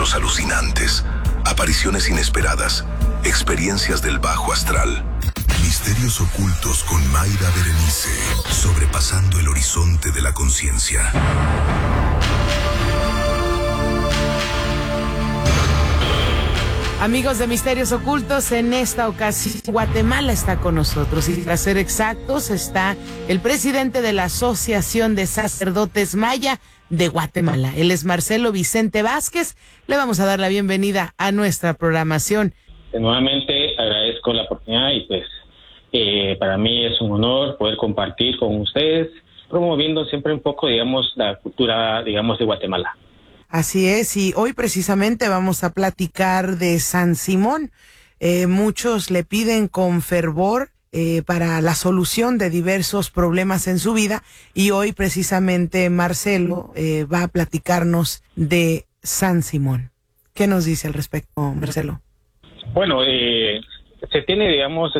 encuentros alucinantes, apariciones inesperadas, experiencias del bajo astral. Misterios ocultos con Mayra Berenice, sobrepasando el horizonte de la conciencia. Amigos de Misterios Ocultos, en esta ocasión Guatemala está con nosotros y para ser exactos está el presidente de la Asociación de Sacerdotes Maya de Guatemala. Él es Marcelo Vicente Vázquez. Le vamos a dar la bienvenida a nuestra programación. Nuevamente agradezco la oportunidad y pues para mí es un honor poder compartir con ustedes, promoviendo siempre un poco, digamos, la cultura, digamos, de Guatemala. Así es, y hoy precisamente vamos a platicar de San Simón. Muchos le piden con fervor para la solución de diversos problemas en su vida, y hoy precisamente Marcelo va a platicarnos de San Simón. ¿Qué nos dice al respecto, Marcelo? Bueno, se tiene, digamos,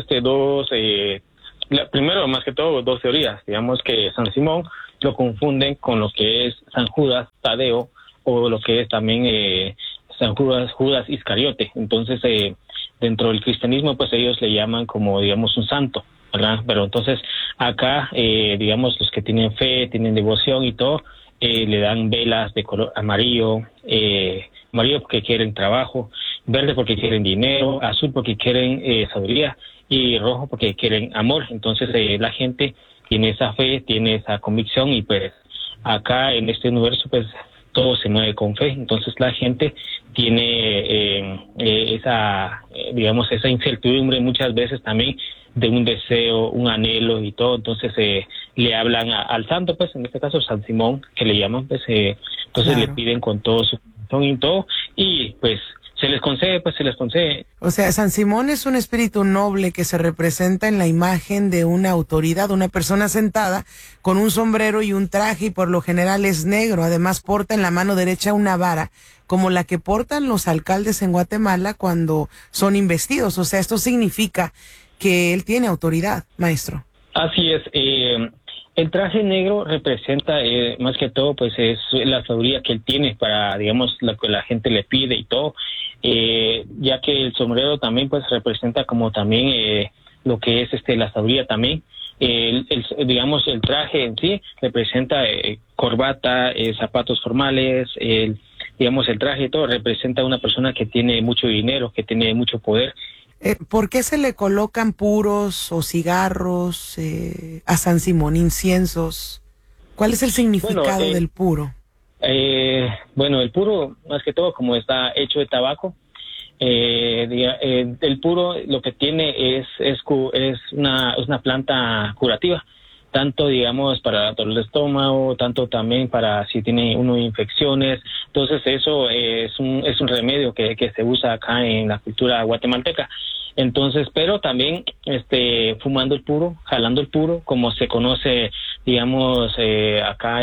primero, más que todo, dos teorías. Digamos que San Simón lo confunden con lo que es San Judas Tadeo, o lo que es también San Judas Iscariote. Entonces, dentro del cristianismo, pues ellos le llaman como, digamos, un santo, ¿verdad? Pero entonces, acá, digamos, los que tienen fe, tienen devoción y todo, le dan velas de color amarillo, amarillo porque quieren trabajo, verde porque quieren dinero, azul porque quieren sabiduría, y rojo porque quieren amor. Entonces, la gente tiene esa fe, tiene esa convicción, y pues, acá en este universo, pues, todo se mueve con fe. Entonces la gente tiene esa incertidumbre muchas veces también de un deseo, un anhelo y todo. Entonces le hablan al santo, pues en este caso San Simón, que le llaman, pues entonces claro, le piden con todo su corazón y todo, y pues se les concede, pues se les concede. O sea, San Simón es un espíritu noble que se representa en la imagen de una autoridad, una persona sentada con un sombrero y un traje, y por lo general es negro. Además porta en la mano derecha una vara, como la que portan los alcaldes en Guatemala cuando son investidos. O sea, esto significa que él tiene autoridad, maestro. Así es. El traje negro representa, más que todo, pues es la sabiduría que él tiene para, digamos, lo que la gente le pide y todo, ya que el sombrero también, pues, representa como también lo que es la sabiduría también. Digamos, el traje en sí representa corbata, zapatos formales, digamos, el traje y todo representa a una persona que tiene mucho dinero, que tiene mucho poder. ¿Por qué se le colocan puros o cigarros a San Simón, inciensos? ¿Cuál es el significado del puro? Bueno, el puro, más que todo, como está hecho de tabaco, el puro lo que tiene es una planta curativa, tanto, digamos, para dolor de estómago, tanto también para si tiene uno infecciones. Entonces eso es un remedio que se usa acá en la cultura guatemalteca. Entonces, pero también fumando el puro, jalando el puro, como se conoce, digamos, acá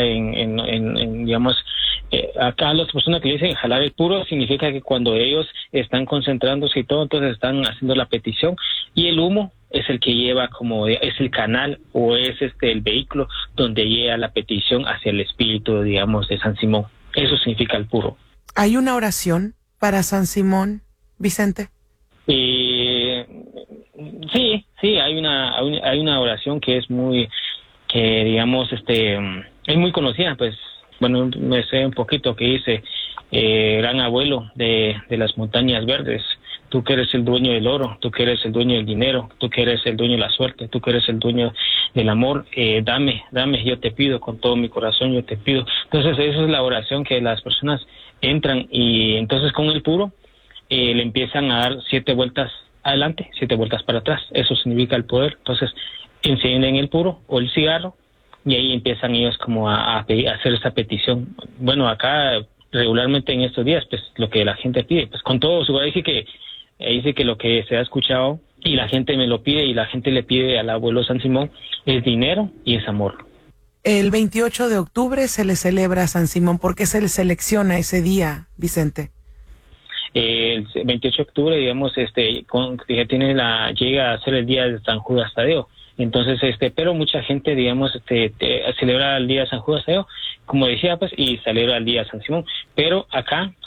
acá las personas que dicen jalar el puro significa que cuando ellos están concentrándose y todo, entonces están haciendo la petición, y el humo es el que lleva es el canal, o es el vehículo donde llega la petición hacia el espíritu, digamos, de San Simón. Eso significa el puro. ¿Hay una oración para San Simón, Vicente? Sí, hay una oración que es muy, que digamos, es muy conocida, pues, bueno, me sé un poquito, que dice, gran abuelo de las montañas verdes, tú que eres el dueño del oro, tú que eres el dueño del dinero, tú que eres el dueño de la suerte, tú que eres el dueño del amor, dame, yo te pido, con todo mi corazón yo te pido. Entonces esa es la oración que las personas entran, y entonces con el puro le empiezan a dar 7 vueltas adelante, 7 vueltas para atrás. Eso significa el poder. Entonces encienden el puro o el cigarro, y ahí empiezan ellos como a hacer esa petición. Bueno, acá regularmente en estos días, pues lo que la gente pide, pues con todo su dice que lo que se ha escuchado y la gente me lo pide, y la gente le pide al abuelo San Simón, es dinero y es amor. El 28 de octubre se le celebra a San Simón. ¿Por qué se le selecciona ese día, Vicente? El 28 de octubre, digamos, llega a ser el día de San Judas Tadeo. Entonces, pero mucha gente, digamos, celebra el día de San Judas Tadeo, como decía, pues, y celebra el día de San Simón. Pero acá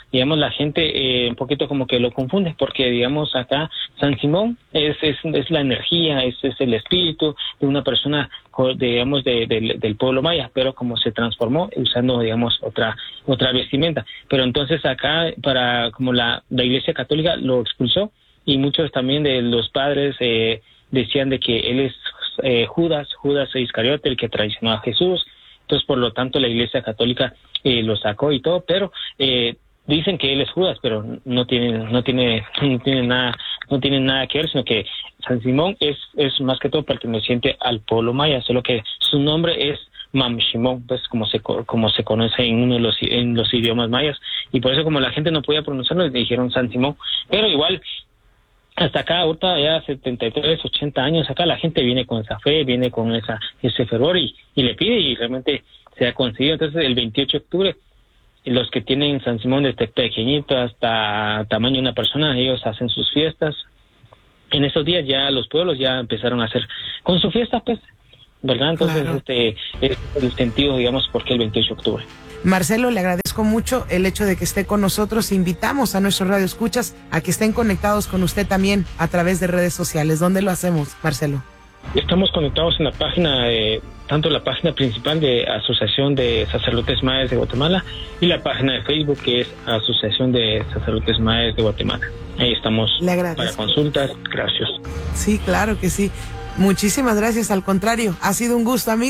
digamos, la gente un poquito como que lo confunde, porque, digamos, acá San Simón es la energía, es el espíritu de una persona, digamos, del pueblo maya, pero como se transformó usando, digamos, otra vestimenta. Pero entonces acá, como la Iglesia Católica lo expulsó, y muchos también de los padres decían de que él es Judas Iscariote, el que traicionó a Jesús. Entonces, por lo tanto, la Iglesia Católica lo sacó y todo, pero dicen que él es Judas, pero no tiene nada que ver, sino que San Simón es más que todo perteneciente al pueblo maya, solo que su nombre es Mam Shimon, pues como se conoce en los idiomas mayas, y por eso como la gente no podía pronunciarlo, le dijeron San Simón. Pero igual, hasta acá, ahorita ya 73, 80 años, acá la gente viene con esa fe, viene con ese fervor y le pide, y realmente se ha conseguido. Entonces, el 28 de octubre, los que tienen San Simón desde pequeñito hasta tamaño de una persona, ellos hacen sus fiestas. En esos días ya los pueblos ya empezaron a hacer con su fiesta, pues, ¿verdad? Entonces, claro, es el sentido, digamos, por qué el 28 de octubre. Marcelo, le agradezco mucho el hecho de que esté con nosotros. Invitamos a nuestros radioescuchas a que estén conectados con usted también a través de redes sociales. ¿Dónde lo hacemos, Marcelo? Estamos conectados en la página, tanto la página principal de Asociación de Sacerdotes Mayas de Guatemala y la página de Facebook, que es Asociación de Sacerdotes Mayas de Guatemala. Ahí estamos para consultas. Gracias. Sí, claro que sí. Muchísimas gracias. Al contrario, ha sido un gusto, amigo.